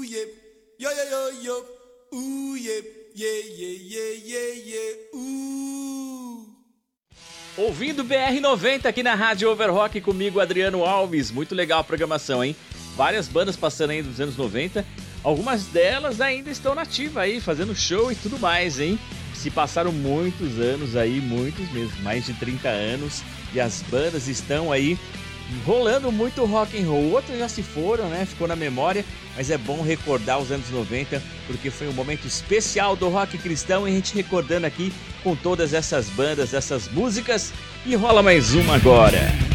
yeah, yo, yo, yo, yo, yeah, yeah, yeah, yeah, yeah, yeah, Ouvindo BR-90 aqui na Rádio Overrock comigo, Adriano Alves. Muito legal a programação, hein? Várias bandas passando aí dos anos 90. Algumas delas ainda estão nativas aí, fazendo show e tudo mais, hein? Se passaram muitos anos aí, muitos mesmo, mais de 30 anos. E as bandas estão aí rolando muito rock and roll. Outras já se foram, né? Ficou na memória. Mas é bom recordar os anos 90, porque foi um momento especial do rock cristão. E a gente recordando aqui com todas essas bandas, essas músicas. E rola mais uma agora.